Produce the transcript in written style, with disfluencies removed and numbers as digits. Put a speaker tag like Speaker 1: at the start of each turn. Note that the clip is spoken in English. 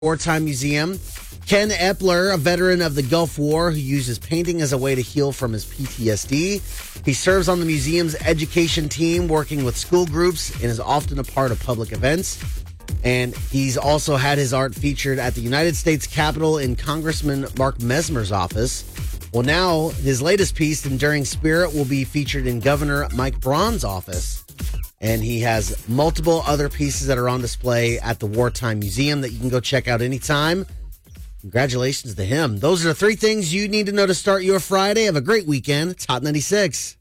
Speaker 1: Wartime Museum. Ken Epler, a veteran of the Gulf War who uses painting as a way to heal from his PTSD. He serves on the museum's education team, working with school groups, and is often a part of public events. And he's also had his art featured at the United States Capitol in Congressman Mark Mesmer's office. Well, now his latest piece, Enduring Spirit, will be featured in Governor Mike Braun's office. And he has multiple other pieces that are on display at the Wartime Museum that you can go check out anytime. Congratulations to him. Those are the three things you need to know to start your Friday. Have a great weekend. It's Hot 96.